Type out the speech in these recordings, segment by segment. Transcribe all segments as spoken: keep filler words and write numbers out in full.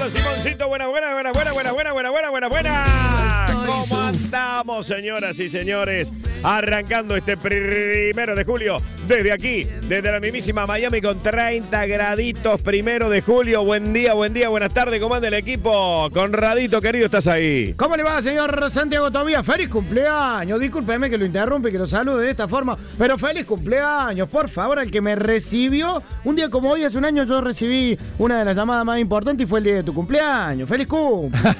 Bueno, Simoncito, buena, buena, buena, buena, buena, buena, buena, buena, buena, buena. ¿Cómo andamos, señoras y señores? Arrancando este primero de julio, desde aquí, desde la mismísima Miami con treinta graditos, primero de julio. Buen día, buen día, buenas tardes, ¿cómo anda el equipo? Conradito, querido, ¿estás ahí? ¿Cómo le va, señor Santiago Tobías? ¡Feliz cumpleaños! Discúlpeme que lo interrumpe, que lo salude de esta forma, pero feliz cumpleaños, por favor, al que me recibió. Un día como hoy, hace un año, yo recibí una de las llamadas más importantes y fue el día de tu cumpleaños. ¡Feliz cumpleaños!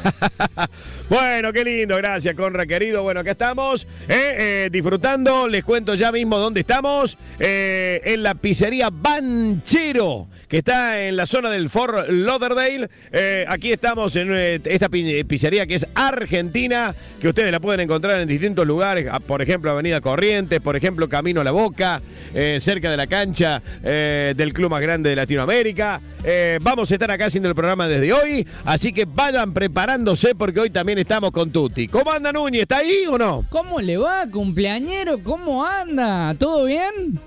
Bueno, qué lindo, gracias, Conra, querido. Bueno, acá estamos, eh, eh, disfrutando. Les cuento ya mismo dónde estamos. Eh, en la pizzería Banchero, que está en la zona del Fort Lauderdale. Eh, aquí estamos en eh, esta pizzería que es argentina, que ustedes la pueden encontrar en distintos lugares, por ejemplo, Avenida Corrientes, por ejemplo, Camino a la Boca, eh, cerca de la cancha eh, del club más grande de Latinoamérica. Eh, vamos a estar acá haciendo el programa desde hoy, así que vayan preparándose porque hoy también estamos con Tuti. ¿Cómo anda, Núñez? ¿Está ahí o no? ¿Cómo le va, cumpleañero? ¿Cómo anda? ¿Todo bien?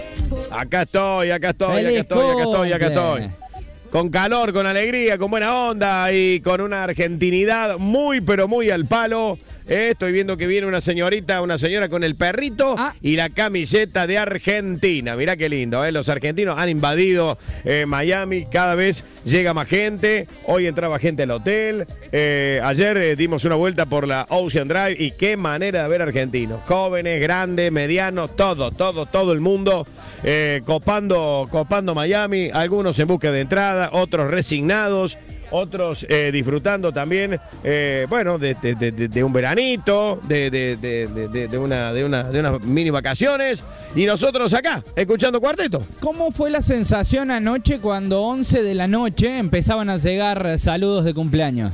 Acá estoy, acá estoy, acá estoy, acá estoy, acá estoy. Con calor, con alegría, con buena onda y con una argentinidad muy, pero muy al palo. Eh, estoy viendo que viene una señorita, una señora con el perrito ah. y la camiseta de Argentina. Mirá qué lindo, ¿eh? Los argentinos han invadido eh, Miami, cada vez llega más gente. Hoy entraba gente al hotel. Eh, ayer eh, dimos una vuelta por la Ocean Drive y qué manera de ver argentinos. Jóvenes, grandes, medianos, todo, todo, todo el mundo eh, copando, copando Miami. Algunos en busca de entrada, otros resignados. Otros eh, disfrutando también, eh, bueno, de, de, de, de un veranito, de, de, de, de, de, una, de, una, de unas mini vacaciones. Y nosotros acá, escuchando Cuarteto. ¿Cómo fue la sensación anoche cuando once de la noche empezaban a llegar saludos de cumpleaños?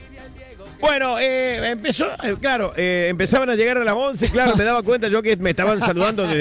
Bueno, eh, empezó, eh, claro, eh, empezaban a llegar a las once, claro, me daba cuenta yo que me estaban saludando desde